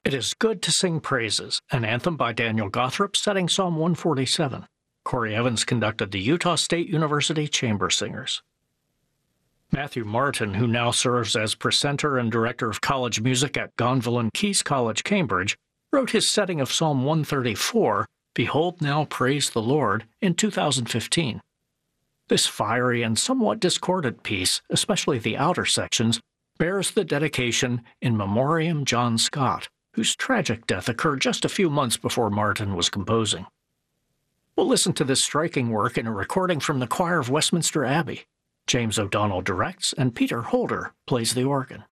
It is good to sing praises, an anthem by Daniel Gothrop setting Psalm 147. Corey Evans conducted the Utah State University Chamber Singers. Matthew Martin, who now serves as presenter and director of college music at Gonville and Keys College, Cambridge, wrote his setting of Psalm 134, Behold Now Praise the Lord, in 2015. This fiery and somewhat discordant piece, especially the outer sections, bears the dedication In Memoriam John Scott, whose tragic death occurred just a few months before Martin was composing. We'll listen to this striking work in a recording from the choir of Westminster Abbey. James O'Donnell directs, and Peter Holder plays the organ.